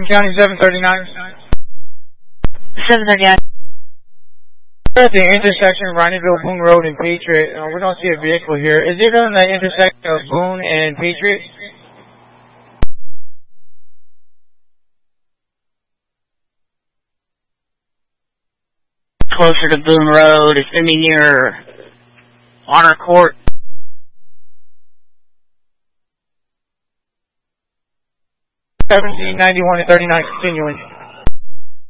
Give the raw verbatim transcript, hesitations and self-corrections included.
County seven thirty-nine. seven thirty-nine. We're at the intersection of Ronnieville, Boone Road, and Patriot. Uh, we don't see a vehicle here. Is it on the intersection of Boone and Patriot? Closer to Boone Road. It's going to be near Honor Court. seventeen ninety-one and thirty-nine continuing.